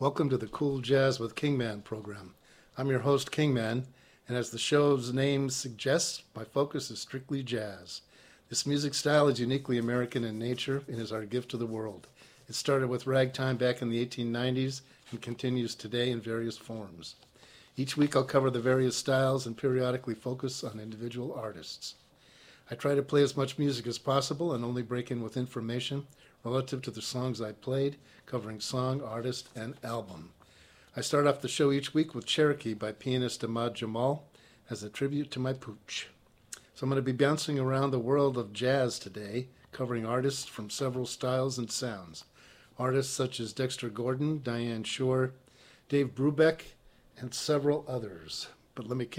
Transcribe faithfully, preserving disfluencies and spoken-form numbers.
Welcome to the Cool Jazz with Kingman program. I'm your host, Kingman, and as the show's name suggests, my focus is strictly jazz. This music style is uniquely American in nature and is our gift to the world. It started with ragtime back in the eighteen nineties and continues today in various forms. Each week I'll cover the various styles and periodically focus on individual artists. I try to play as much music as possible and only break in with information relative to the songs I played, covering song, artist, and album. I start off the show each week with Cherokee by pianist Ahmad Jamal as a tribute to my pooch. So I'm going to be bouncing around the world of jazz today, covering artists from several styles and sounds. Artists such as Dexter Gordon, Diane Shore, Dave Brubeck, and several others. But let me kick